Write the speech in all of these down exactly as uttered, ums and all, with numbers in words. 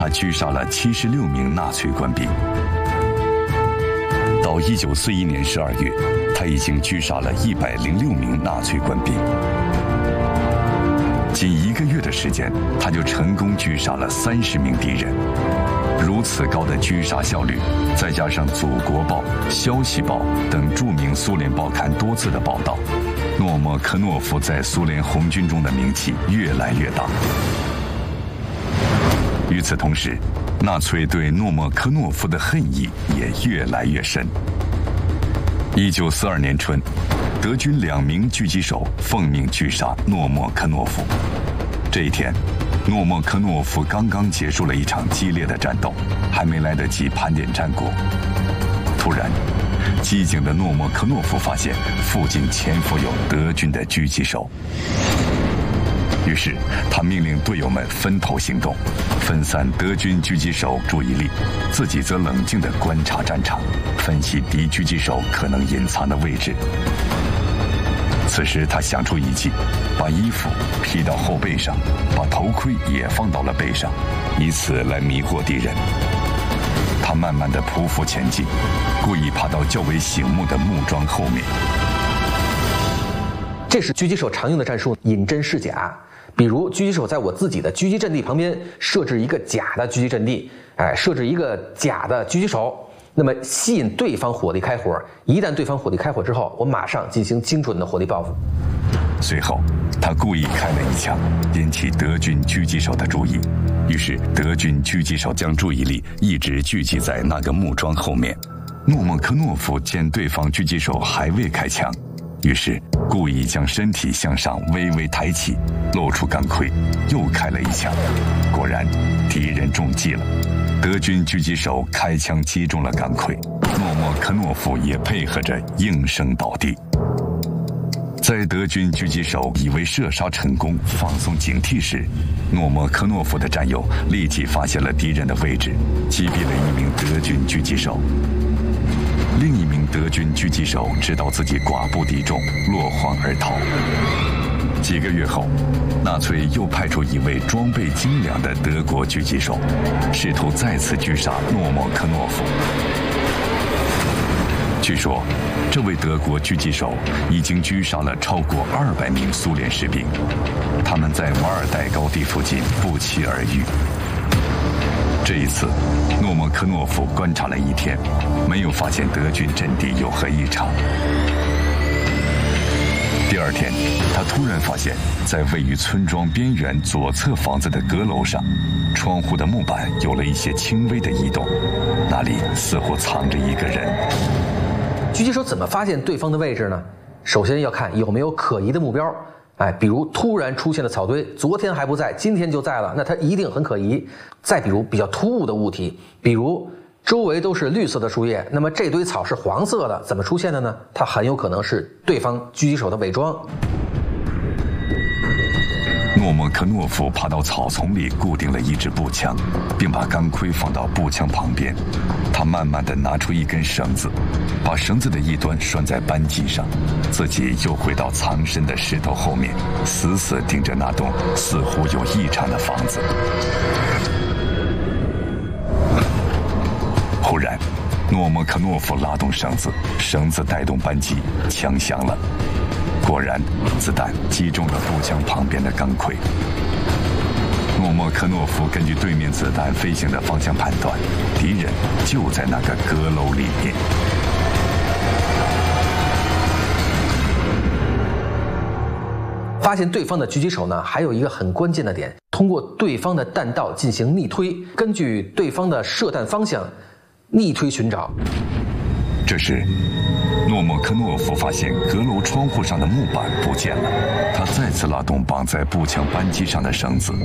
他狙杀了七十六名纳粹官兵。到一九四一年十二月，他已经狙杀了一百零六名纳粹官兵。仅一个月的时间，他就成功狙杀了三十名敌人。如此高的狙杀效率，再加上《祖国报》《消息报》等著名苏联报刊多次的报道，诺莫科诺夫在苏联红军中的名气越来越大。与此同时，纳粹对诺莫科诺夫的恨意也越来越深。一九四二年春，德军两名狙击手奉命狙杀诺莫科诺夫。这一天，诺莫科诺夫刚刚结束了一场激烈的战斗，还没来得及盘点战果。突然，机警的诺莫科诺夫发现附近潜伏有德军的狙击手。于是他命令队友们分头行动，分散德军狙击手注意力，自己则冷静地观察战场，分析敌狙击手可能隐藏的位置。此时他想出一计，把衣服披到后背上，把头盔也放到了背上，以此来迷惑敌人。他慢慢地匍匐前进，故意爬到较为醒目的木桩后面。 这是狙击手常用的战术，引真示假。比如狙击手在我自己的狙击阵地旁边设置一个假的狙击阵地，哎，设置一个假的狙击手，那么吸引对方火力开火。一旦对方火力开火之后，我马上进行精准的火力报复。 随后，他故意开了一枪，引起德军狙击手的注意。于是，德军狙击手将注意力一直聚集在那个木桩后面。诺莫科诺夫见对方狙击手还未开枪，于是故意将身体向上微微抬起，露出钢盔，又开了一枪。果然，敌人中计了，德军狙击手开枪击中了钢盔，诺莫科诺夫也配合着应声倒地。在德军狙击手以为射杀成功，放松警惕时，诺莫科诺夫的战友立即发现了敌人的位置，击毙了一名德军狙击手。另一名德军狙击手知道自己寡不敌众，落荒而逃。几个月后，纳粹又派出一位装备精良的德国狙击手，试图再次狙杀诺莫科诺夫。据说，这位德国狙击手已经狙杀了超过二百名苏联士兵，他们在瓦尔代高地附近不期而遇。这一次，诺莫科诺夫观察了一天，没有发现德军阵地有何异常。第二天，他突然发现，在位于村庄边缘左侧房子的阁楼上，窗户的木板有了一些轻微的移动，那里似乎藏着一个人。 狙击手怎么发现对方的位置呢？首先要看有没有可疑的目标，哎，比如突然出现的草堆，昨天还不在，今天就在了，那它一定很可疑。再比如比较突兀的物体，比如周围都是绿色的树叶，那么这堆草是黄色的，怎么出现的呢？它很有可能是对方狙击手的伪装。 诺莫科诺夫爬到草丛里，固定了一支步枪，并把钢盔放到步枪旁边。他慢慢地拿出一根绳子，把绳子的一端拴在扳机上，自己又回到藏身的石头后面，死死盯着那栋似乎有异常的房子。忽然，诺莫科诺夫拉动绳子，绳子带动扳机，枪响了。果然，子弹击中了步枪旁边的钢盔。诺莫科诺夫根据对面子弹飞行的方向判断，敌人就在那个阁楼里面。 发现对方的狙击手呢，还有一个很关键的点，通过对方的弹道进行逆推，根据对方的射弹方向逆推寻找。 这时，诺莫科诺夫发现阁楼窗户上的木板不见了，他再次拉动绑在步枪扳机上的绳子。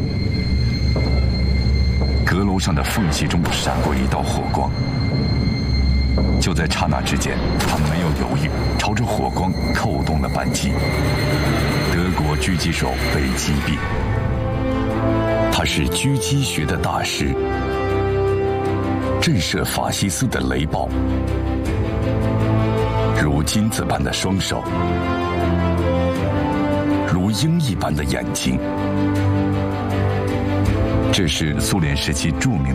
阁楼上的缝隙中闪过一道火光，就在刹那之间，他没有犹豫，朝着火光扣动了扳机。德国狙击手被击毙。他是狙击学的大师，震慑法西斯的雷暴，如金子般的双手，如鹰一般的眼睛， 这是苏联时期著名